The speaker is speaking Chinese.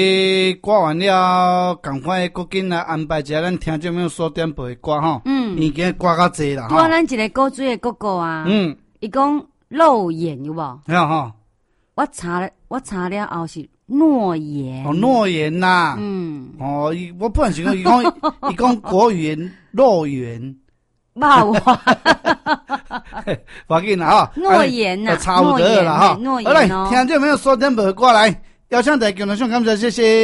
歌完了，赶快赶紧来安排一下咱听众朋友所点播的歌吼。已经歌较济啦。 拄咱一个古锥的哥哥啊。伊讲肉眼有无？ 有吼。 我查了后是诺言。 哦，诺言呐。我不然想讲，伊讲国语肉圆。 骂我。 要紧啦吼。 诺言呐。 差不多啦哈。 诺言好来，听众朋友所点播的歌来，邀请大家共同上感谢，谢谢。